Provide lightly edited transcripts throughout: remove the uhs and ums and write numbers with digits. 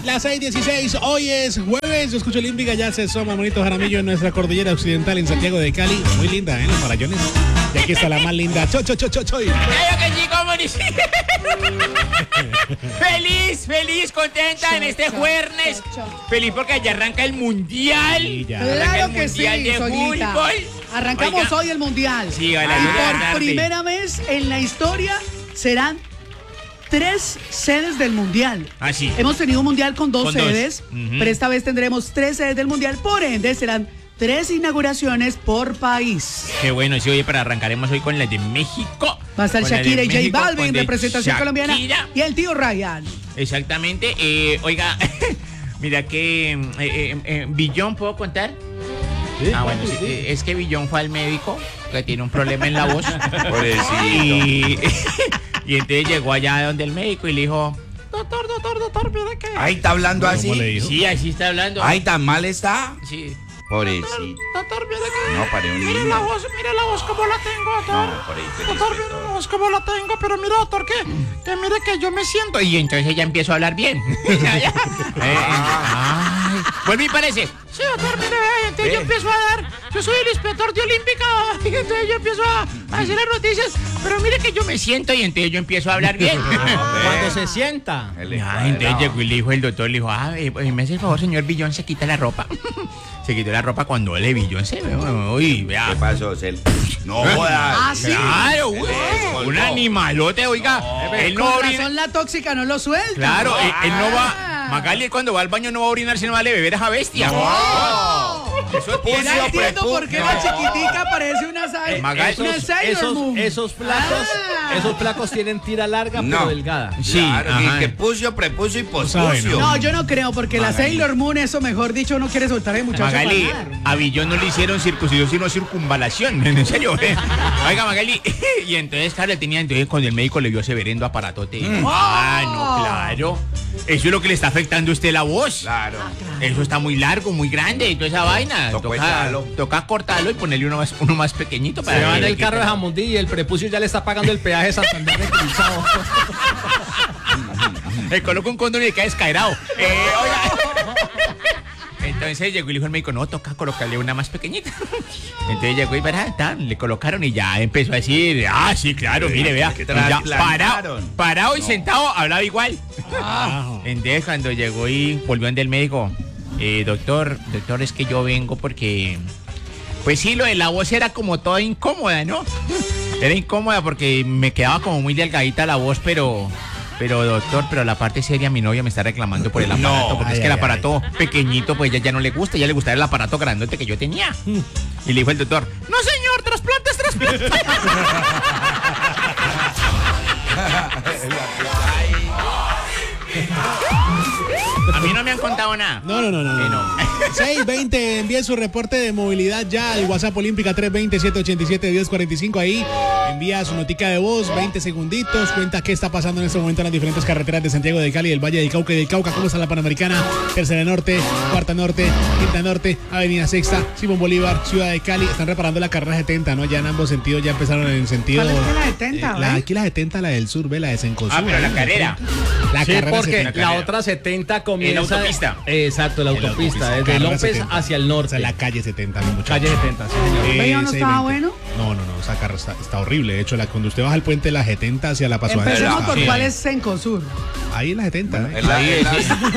Las 6:16, hoy es jueves, yo escucho Olímpica, ya se asoma Monito Jaramillo en nuestra cordillera occidental en Santiago de Cali. Muy linda, los farallones. Y aquí está la más linda, Choy. Feliz, contenta en este jueves. Feliz porque ya arranca el mundial. Sí, ya. Claro que sí, de Soyita. fútbol. Arrancamos Oiga. hoy el mundial. Sí, a y la una de la por tarde. primera vez en la historia serán 3 sedes del mundial. Ah, sí. Hemos tenido un mundial con dos Con dos. sedes, pero esta vez tendremos 3 sedes del mundial. Por ende, serán 3 inauguraciones por país. Qué bueno, sí, oye, pero arrancaremos hoy con la de México. Va a estar Con la de Shakira y J México, Balvin, con de representación colombiana. Shakira. Y el tío Ryan. Exactamente. Oiga, mira que Billón, ¿puedo contar? ¿Sí? Bueno, sí, es que Billón fue al médico, que tiene un problema en la voz. Y entonces llegó allá donde el médico y le dijo, doctor, mira que... Ahí está hablando ¿Cómo le así. dijo? Sí, así está hablando. Ahí tan mal está. Sí. Pobrecito. Doctor, mira que... No, paré un Mire niño. la voz como la tengo, doctor. No, por ahí te Doctor, mire la voz como la tengo, pero mira, doctor, que mire que yo me siento. Y entonces ella empezó a hablar bien. Ay, vuelve y parece. Sí, doctor, mire, entonces yo empiezo a dar. Yo soy el inspector de Olímpica. Y entonces yo empiezo a hacer las noticias. Pero mire que yo me siento y entonces yo empiezo a hablar bien. Cuando se sienta. Entonces llegó y le dijo el doctor, le dijo, me hace el favor, señor Billón, se quita la ropa. Se quitó la ropa cuando le Billón se ve. Uy, vea. ¿Qué pasó, Cel? No jodas. Ah, sí. Claro, un animalote, oiga. Él no Con orina. razón la tóxica no lo suelta. Claro, él no va. Magali cuando va al baño no va a orinar, sino va a beber a esa bestia. Eso es Ya entiendo por qué la chiquitica parece una Magali, una Sailor Moon. Esos flacos tienen tira larga No. pero delgada. Sí, Claro, ajá. y que pucio, prepucio y sabe, pospucio. No, yo no creo, porque la Sailor Moon, eso mejor dicho, no quiere soltar el muchacho. Magali, para nada. a Billón no le hicieron circuncisión, sino circunvalación. En serio. Oiga, Magali. Y entonces, claro, entonces cuando el médico le vio ese verendo aparatote. Ah, no, claro. Eso es lo que le está afectando a usted la voz. Claro. Eso está muy largo, muy grande y toda esa vaina. Tocó echarlo. Toca cortarlo y ponerle uno más pequeñito para Se va en que el le carro de quite. Jamundí y el prepucio ya le está pagando el peaje de Santander de Cruzado. Le coloca un condón y le cae descaerado. Oiga. Entonces llegó y le dijo al médico, no, toca colocarle una más pequeñita. Entonces llegó y le colocaron y ya empezó a decir, sí, claro, mire, vea. que Y ya trasplantaron. parado y sentado, hablaba igual. Entonces cuando llegó y volvió ante el médico, doctor, es que yo vengo porque... Pues sí, lo de la voz era como toda incómoda, ¿no? Era incómoda porque me quedaba como muy delgadita la voz, pero doctor, la parte seria, mi novia me está reclamando por el aparato, porque es que el aparato pequeñito, pues ya no le gusta, ya le gustaba el aparato grandote que yo tenía. Y le dijo el doctor, no señor, trasplantes. A mí no me han contado nada. No. 6:20, envíe su reporte de movilidad ya al WhatsApp Olímpica 320-787-1045. Ahí envía su notica de voz, 20 segunditos, cuenta qué está pasando en este momento en las diferentes carreteras de Santiago de Cali, del Valle del Cauca y del Cauca. ¿Cómo está la Panamericana? Tercera Norte, Cuarta Norte, Quinta Norte, Avenida Sexta, Simón Bolívar, Ciudad de Cali. Están reparando la carrera 70, ¿no? Ya en ambos sentidos ya empezaron en el sentido... ¿Cuál es que la 70, ve? Aquí la 70, la del sur, ve, la de Sencosud. Pero la carrera. La Sí, carrera porque 70. la otra 70 comienza... En la autopista. Exacto, la autopista. Desde Carrera López 70. hacia el O norte. sea, la calle 70, mi muchacho. Calle 70, sí, señor. ¿Pero no estaba 6:20. bueno? No, esa carrera está horrible. De hecho, cuando usted baja el puente de la 70 hacia la Pasoana, Empecemos por Sí. cuál es Cencosur. ahí en la 70. ¿eh? Es la- es la-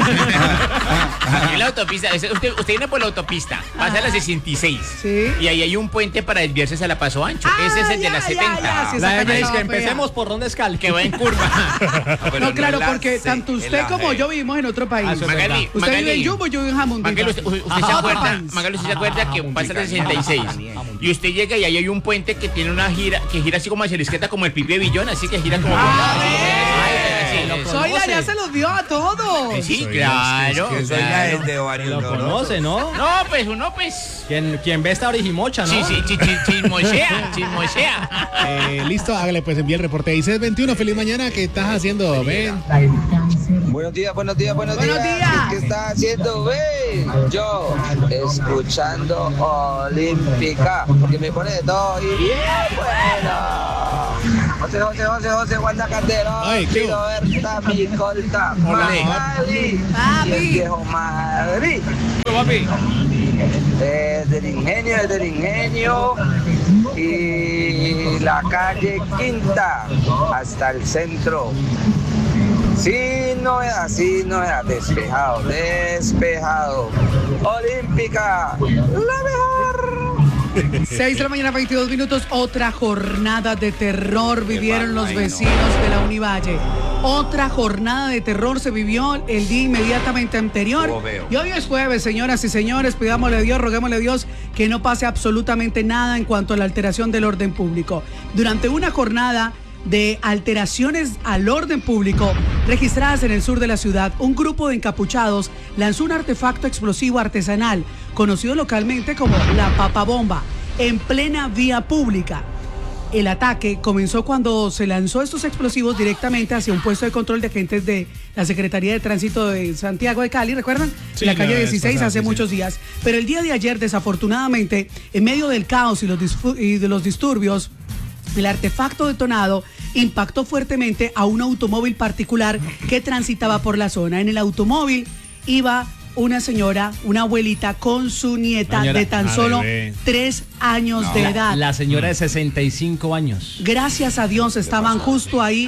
En la autopista, usted viene por la autopista, pasa a la 66. Sí. Y ahí hay un puente para desviarse a la Paso Ancho. Ese es el de la 70. sí, La esa de calle que estaba empecemos por donde es Cali. Que va en curva. pero No, claro, es la porque C, tanto es usted la como G. yo vivimos en otro país. Ah, eso es Magali, Usted vive en Jumbo, yo vivo en Jamundí. Magali, usted se Ajá, acuerda, país. Magali, ¿usted se acuerda que pasa la 66? Y usted llega y ahí hay un puente que tiene una gira, que gira así como hacia la izquierda, como el Pipe de Billón, así que gira como... Soy la ya se los dio a todos. Sí, claro. Que soy ya claro. el de varios Lo dolores. conoce, ¿no? No, pues uno, pues... Quien ve esta orijimocha, ¿no? Sí, chismosea. Listo, hágale pues, envía el reporte. Ahí 6:21, feliz mañana. ¿Qué estás haciendo? Ven. Buenos días. Buenos días. ¿Qué estás haciendo, ve? Yo, escuchando Olímpica, porque me pone de todo y bien bueno. José, Wanda Calderón, Ay, ¿qué hubo? Roberta, mi colta, Órale. Magali, Papi. y el viejo Madrid. Papi. Desde el ingenio y la calle Quinta hasta el centro. Sin novedad, despejado. Olímpica, la mejor. 6 de la mañana, 22 minutos. Otra jornada de terror vivieron los vecinos de la Univalle. Otra jornada de terror se vivió el día inmediatamente anterior. Estuvo feo. Y hoy es jueves, señoras y señores. Pidámosle a Dios, roguémosle a Dios que no pase absolutamente nada en cuanto a la alteración del orden público. Durante una jornada de alteraciones al orden público registradas en el sur de la ciudad, un grupo de encapuchados lanzó un artefacto explosivo artesanal conocido localmente como la papabomba en plena vía pública. El ataque comenzó cuando se lanzó estos explosivos directamente hacia un puesto de control de agentes de la Secretaría de Tránsito de Santiago de Cali, ¿recuerdan? Sí, la calle la vez 16 pasada, hace sí, muchos días. Pero el día de ayer, desafortunadamente, en medio del caos y de los disturbios, el artefacto detonado impactó fuertemente a un automóvil particular que transitaba por la zona. En el automóvil iba una señora, una abuelita con su nieta Señora, de tan solo bebé. 3 años de edad. La señora de 65 años. Gracias a Dios estaban justo ahí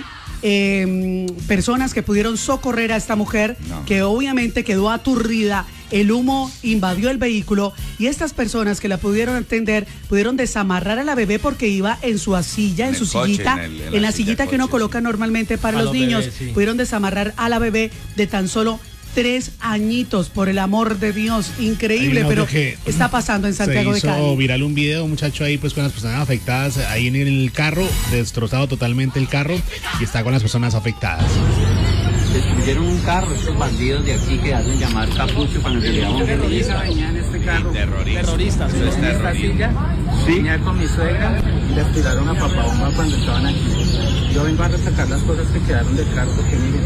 personas que pudieron socorrer a esta mujer, que obviamente quedó aturdida. El humo invadió el vehículo y estas personas que la pudieron atender pudieron desamarrar a la bebé porque iba en su silla, en su sillita, en la sillita que uno coloca normalmente para los niños. Bebés, sí. Pudieron desamarrar a la bebé de tan solo 3 añitos, por el amor de Dios. Increíble, Hay un pero audio que está pasando en Santiago de se hizo Cali. viral un video, un muchacho ahí pues con las personas afectadas ahí en el carro, destrozado totalmente el carro y está con las personas afectadas. Destruyeron un carro, estos bandidos de aquí que hacen llamar capucho cuando en realidad son terroristas. Venía en este carro, Terroristas. en esta silla, venía con mi suegra y les tiraron a papabomba cuando estaban aquí. Yo vengo a sacar las cosas que quedaron del carro porque miren.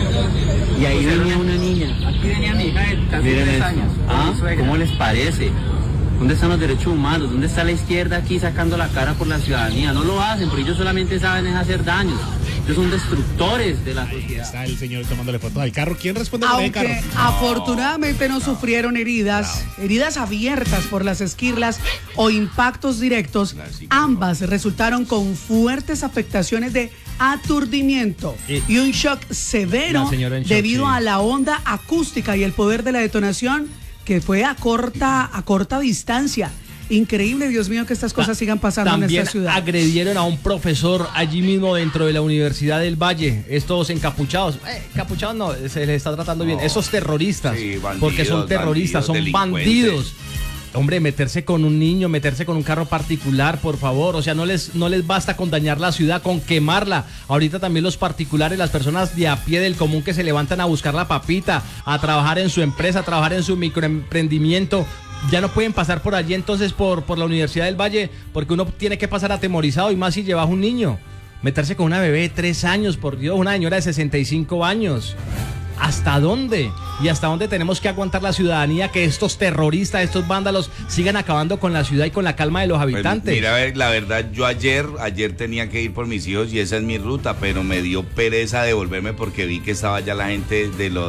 Y ahí venía una niña. Aquí venía mi hija de casi Miren 3 esto. años. con Ah, mi suegra. ¿cómo les parece? ¿Dónde están los derechos humanos? ¿Dónde está la izquierda aquí sacando la cara por la ciudadanía? No lo hacen, porque ellos solamente saben es hacer daños. Ellos son destructores de la sociedad. Está el señor tomándole fotos al carro. ¿Quién responde por el carro? Aunque afortunadamente no sufrieron heridas abiertas por las esquirlas o impactos directos, ambas resultaron con fuertes afectaciones de aturdimiento y un shock severo La señora en shock, debido sí. a la onda acústica y el poder de la detonación que fue a corta distancia. Increíble, Dios mío, que estas cosas sigan pasando en También esta ciudad. agredieron a un profesor allí mismo dentro de la Universidad del Valle. Estos encapuchados. Encapuchados no, se les está tratando bien. Esos terroristas. Sí, bandidos, porque son terroristas, son delincuentes. bandidos. Hombre, meterse con un niño, meterse con un carro particular, por favor. O sea, no les basta con dañar la ciudad, con quemarla. Ahorita también los particulares, las personas de a pie del común que se levantan a buscar la papita, a trabajar en su empresa, a trabajar en su microemprendimiento. Ya no pueden pasar por allí entonces por la Universidad del Valle, porque uno tiene que pasar atemorizado y más si llevas un niño. Meterse con una bebé de 3 años, por Dios, una señora de 65 años. ¿Hasta dónde? ¿Y hasta dónde tenemos que aguantar la ciudadanía que estos terroristas, estos vándalos sigan acabando con la ciudad y con la calma de los habitantes? Pues mira, a ver, la verdad, yo ayer tenía que ir por mis hijos y esa es mi ruta, pero me dio pereza devolverme porque vi que estaba ya la gente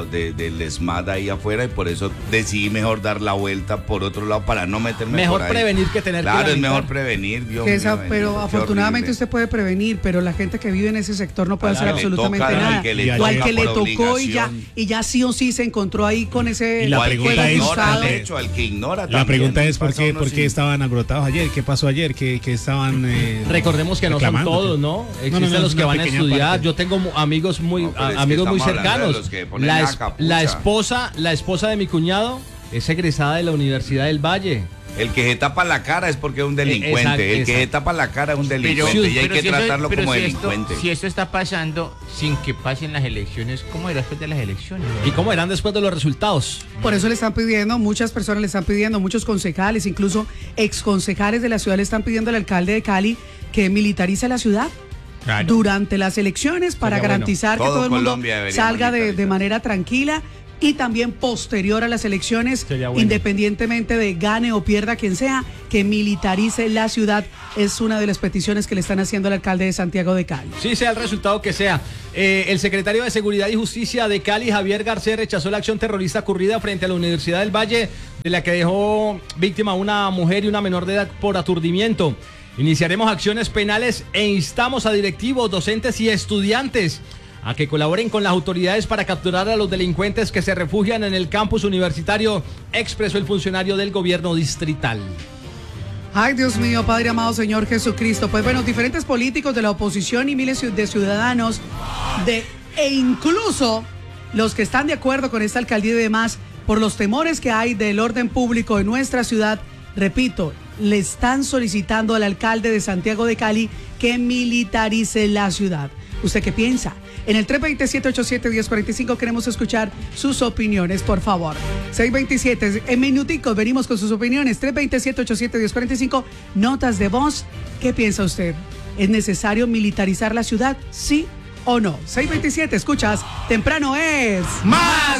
del SMAT ahí afuera y por eso decidí mejor dar la vuelta por otro lado para no meterme Mejor por ahí. prevenir que tener que Claro, es lamentar. mejor prevenir, Dios Que mío, pero qué afortunadamente horrible. usted puede prevenir, pero la gente que vive en ese sector no puede Claro, hacer le absolutamente toca, nada. al que le O al toca que le por tocó y obligación. ya sí o sí se encontró ahí con ese Y la O al que pregunta es, ignora, cruzado. de hecho, al que ignora La también, pregunta es pasa uno por sin- qué estaban alborotados ayer, qué pasó ayer, que estaban Recordemos que no son reclamando, todos, ¿qué? ¿no? Existen No, los es que una van a pequeña estudiar. parte. Yo tengo amigos muy No, pero es que amigos muy estamos hablando de cercanos. los que ponen la capucha. La esposa de mi cuñado es egresada de la Universidad del Valle. El que se tapa la cara es porque es un delincuente. Exacto, el que se exacto. tapa la cara es un Pero, delincuente y hay pero que si eso- tratarlo pero como si delincuente. si esto está pasando sin que pasen las elecciones, ¿cómo era después de las elecciones? ¿Y cómo eran después de los resultados? Por eso le están pidiendo, muchas personas le están pidiendo, muchos concejales, incluso exconcejales de la ciudad le están pidiendo al alcalde de Cali que militarice la ciudad durante las elecciones para Sería bueno. garantizar que Todo todo el mundo Colombia debería salga de militarizar. manera tranquila. y también posterior a las elecciones, Sería bueno. independientemente de gane o pierda quien sea, que militarice la ciudad. Es una de las peticiones que le están haciendo al alcalde de Santiago de Cali. Sí, sea el resultado que sea. El secretario de Seguridad y Justicia de Cali, Javier Garcés, rechazó la acción terrorista ocurrida frente a la Universidad del Valle, de la que dejó víctima una mujer y una menor de edad por aturdimiento. Iniciaremos acciones penales e instamos a directivos, docentes y estudiantes a que colaboren con las autoridades para capturar a los delincuentes que se refugian en el campus universitario, expresó el funcionario del gobierno distrital. Ay, Dios mío, Padre amado Señor Jesucristo. Pues bueno, diferentes políticos de la oposición y miles de ciudadanos e incluso los que están de acuerdo con esta alcaldía y demás, por los temores que hay del orden público en nuestra ciudad, repito, le están solicitando al alcalde de Santiago de Cali que militarice la ciudad. ¿Usted qué piensa? En el 327-87-1045 queremos escuchar sus opiniones, por favor. 627, en minuticos venimos con sus opiniones. 327-87-1045, notas de voz. ¿Qué piensa usted? ¿Es necesario militarizar la ciudad? ¿Sí o no? 627, escuchas, temprano es... ¡Más